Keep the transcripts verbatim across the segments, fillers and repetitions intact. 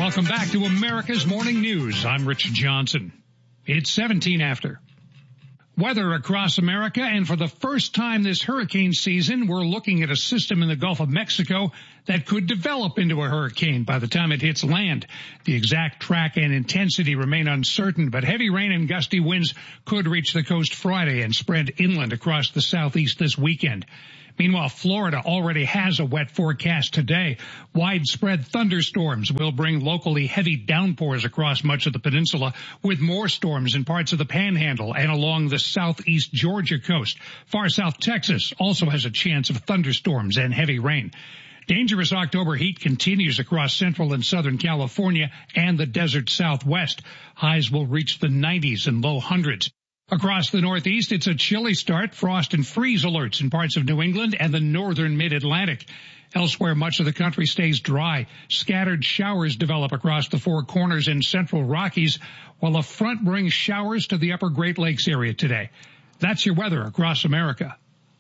Welcome back to America's Morning News. I'm Rich Johnson. It's seventeen after. Weather across America, and for the first time this hurricane season, we're looking at a system in the Gulf of Mexico that could develop into a hurricane by the time it hits land. The exact track and intensity remain uncertain, but heavy rain and gusty winds could reach the coast Friday and spread inland across the southeast this weekend. Meanwhile, Florida already has a wet forecast today. Widespread thunderstorms will bring locally heavy downpours across much of the peninsula, with more storms in parts of the Panhandle and along the southeast Georgia coast. Far south Texas also has a chance of thunderstorms and heavy rain. Dangerous October heat continues across central and southern California and the desert southwest. Highs will reach the nineties and low hundreds. Across the Northeast, it's a chilly start. Frost and freeze alerts in parts of New England and the northern mid-Atlantic. Elsewhere, much of the country stays dry. Scattered showers develop across the Four Corners and central Rockies, while a front brings showers to the upper Great Lakes area today. That's your weather across America.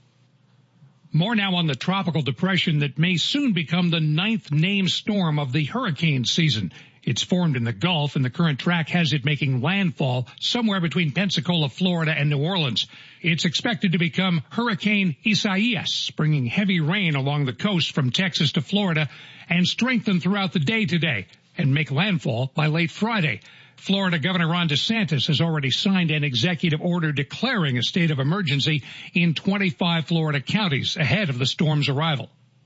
More now on the tropical depression that may soon become the ninth named storm of the hurricane season. It's formed in the Gulf, and the current track has it making landfall somewhere between Pensacola, Florida, and New Orleans. It's expected to become Hurricane Isaias, bringing heavy rain along the coast from Texas to Florida, and strengthen throughout the day today, and make landfall by late Friday. Florida Governor Ron DeSantis has already signed an executive order declaring a state of emergency in twenty-five Florida counties ahead of the storm's arrival.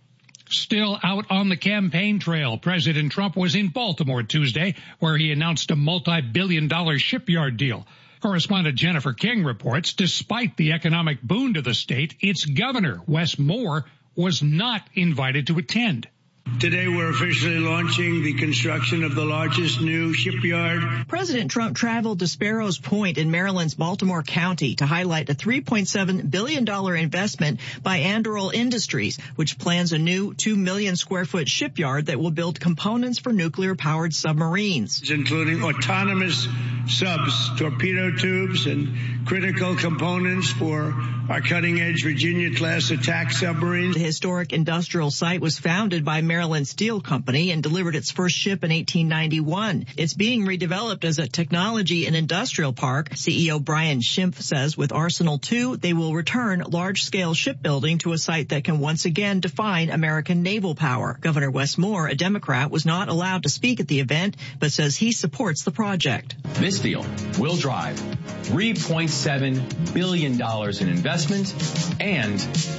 Still out on the campaign trail, President Trump was in Baltimore Tuesday, where he announced a multi-billion dollar shipyard deal. Correspondent Jennifer King reports, despite the economic boon to the state, its governor, Wes Moore, was not invited to attend. Today, we're officially launching the construction of the largest new shipyard. President Trump traveled to Sparrows Point in Maryland's Baltimore County to highlight a three point seven billion dollars investment by Anduril Industries, which plans a new two million square foot shipyard that will build components for nuclear-powered submarines, including autonomous subs, torpedo tubes, and critical components for our cutting-edge Virginia-class attack submarines. The historic industrial site was founded by Maryland Steel Company and delivered its first ship in eighteen ninety-one. It's being redeveloped as a technology and industrial park. C E O Brian Schimpf says with Arsenal two, they will return large-scale shipbuilding to a site that can once again define American naval power. Governor Wes Moore, a Democrat, was not allowed to speak at the event, but says he supports the project. This deal will drive three point seven billion dollars in investment and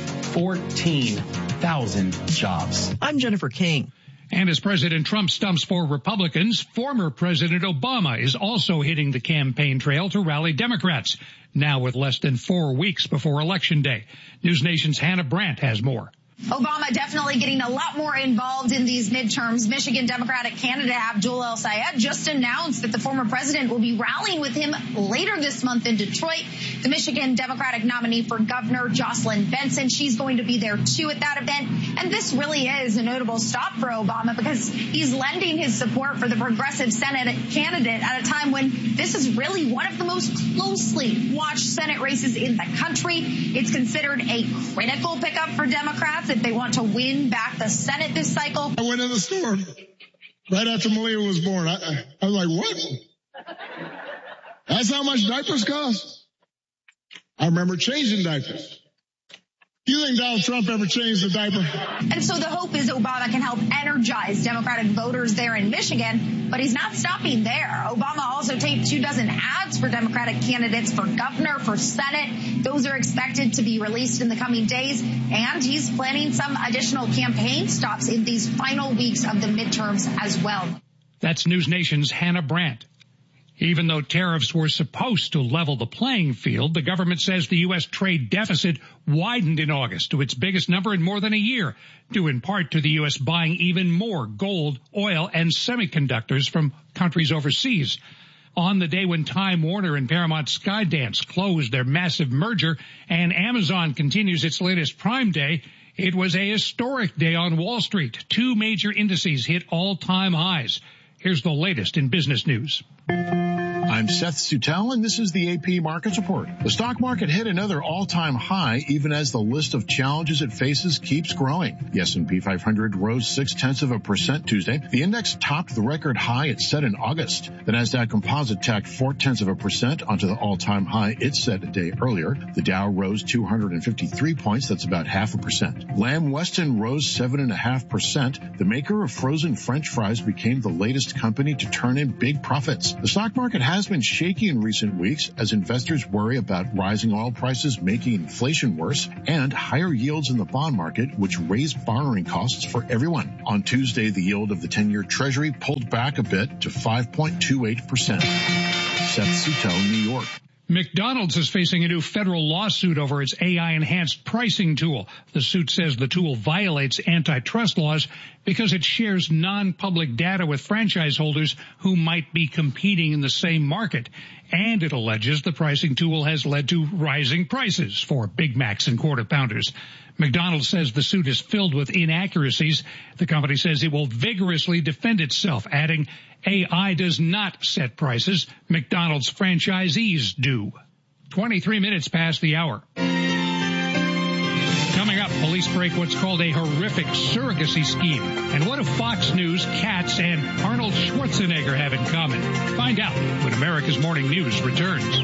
fourteen thousand jobs. I'm Jennifer King. And as President Trump stumps for Republicans, former President Obama is also hitting the campaign trail to rally Democrats, now with less than four weeks before Election Day. News Nation's Hannah Brandt has more. Obama definitely getting a lot more involved in these midterms. Michigan Democratic candidate Abdul El-Sayed just announced that the former president will be rallying with him later this month in Detroit. The Michigan Democratic nominee for governor, Jocelyn Benson, she's going to be there too at that event. And this really is a notable stop for Obama because he's lending his support for the progressive Senate candidate at a time when this is really one of the most closely watched Senate races in the country. It's considered a critical pickup for Democrats if they want to win back the Senate this cycle. I went in the store right after Malia was born. I, I, I was like, what? That's how much diapers cost? I remember changing diapers. Do you think Donald Trump ever changed a diaper? And so the hope is Obama can help energize Democratic voters there in Michigan, but he's not stopping there. Obama also taped two dozen ads for Democratic candidates for governor, for Senate. Those are expected to be released in the coming days, and he's planning some additional campaign stops in these final weeks of the midterms as well. That's News Nation's Hannah Brandt. Even though tariffs were supposed to level the playing field, the government says the U S trade deficit widened in August to its biggest number in more than a year, due in part to the U S buying even more gold, oil, and semiconductors from countries overseas. On the day when Time Warner and Paramount Skydance closed their massive merger and Amazon continues its latest Prime Day, it was a historic day on Wall Street. Two major indices hit all-time highs. Here's the latest in business news. I'm Seth Sutel, and this is the A P Markets Report. The stock market hit another all-time high, even as the list of challenges it faces keeps growing. The S and P five hundred rose six-tenths of a percent Tuesday. The index topped the record high it set in August. The Nasdaq Composite tacked four-tenths of a percent onto the all-time high it set a day earlier. The Dow rose two hundred fifty-three points. That's about half a percent. Lamb Weston rose seven point five percent. The maker of frozen French fries became the latest company to turn in big profits. The stock market has has been shaky in recent weeks as investors worry about rising oil prices making inflation worse and higher yields in the bond market, which raise borrowing costs for everyone. On Tuesday, the yield of the ten-year Treasury pulled back a bit to five point two eight percent. Seth Sutel, New York. McDonald's is facing a new federal lawsuit over its A I-enhanced pricing tool. The suit says the tool violates antitrust laws because it shares non-public data with franchise holders who might be competing in the same market. And it alleges the pricing tool has led to rising prices for Big Macs and Quarter Pounders. McDonald's says the suit is filled with inaccuracies. The company says it will vigorously defend itself, adding, A I does not set prices. McDonald's franchisees do. twenty-three minutes past the hour. Coming up, police break what's called a horrific surrogacy scheme. And what do Fox News, Cats, and Arnold Schwarzenegger have in common? Find out when America's Morning News returns.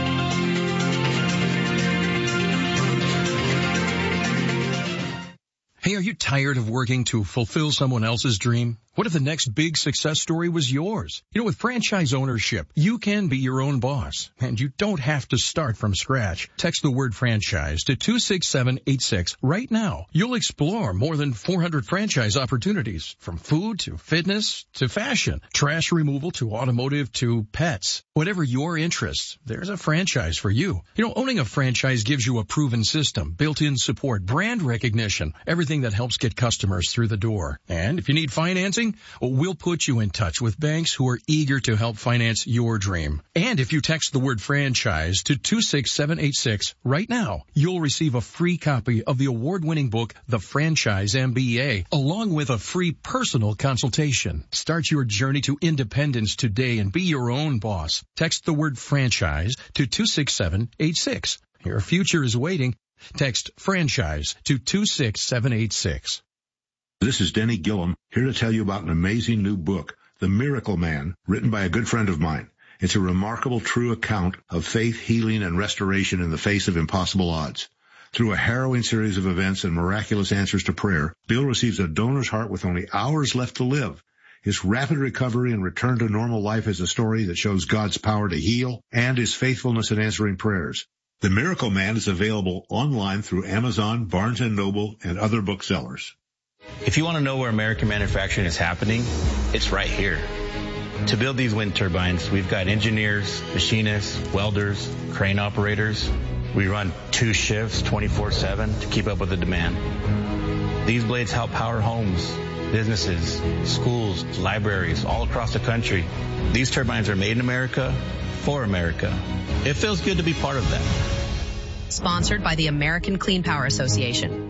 Hey, are you tired of working to fulfill someone else's dream? What if the next big success story was yours? You know, with franchise ownership, you can be your own boss, and you don't have to start from scratch. Text the word franchise to two six seven eight six right now. You'll explore more than four hundred franchise opportunities, from food to fitness to fashion, trash removal to automotive to pets. Whatever your interests, there's a franchise for you. You know, owning a franchise gives you a proven system, built-in support, brand recognition, everything that helps get customers through the door. And if you need financing, we'll put you in touch with banks who are eager to help finance your dream. And if you text the word franchise to two six seven eight six right now, you'll receive a free copy of the award-winning book, The Franchise M B A, along with a free personal consultation. Start your journey to independence today and be your own boss. Text the word franchise to two six seven eight six. Your future is waiting. Text franchise to two six seven eight six. This is Denny Gillum, here to tell you about an amazing new book, The Miracle Man, written by a good friend of mine. It's a remarkable, true account of faith, healing, and restoration in the face of impossible odds. Through a harrowing series of events and miraculous answers to prayer, Bill receives a donor's heart with only hours left to live. His rapid recovery and return to normal life is a story that shows God's power to heal and His faithfulness in answering prayers. The Miracle Man is available online through Amazon, Barnes and Noble, and other booksellers. If you want to know where American manufacturing is happening, it's right here. To build these wind turbines, we've got engineers, machinists, welders, crane operators. We run two shifts, twenty-four seven, to keep up with the demand. These blades help power homes, businesses, schools, libraries, all across the country. These turbines are made in America, for America. It feels good to be part of that. Sponsored by the American Clean Power Association.